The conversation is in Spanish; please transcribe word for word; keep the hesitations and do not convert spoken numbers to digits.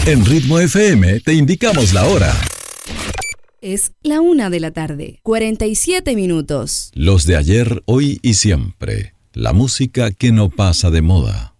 En Ritmo F M te indicamos la hora. Es la una de la tarde, cuarenta y siete minutos. Los de ayer, hoy y siempre. La música que no pasa de moda.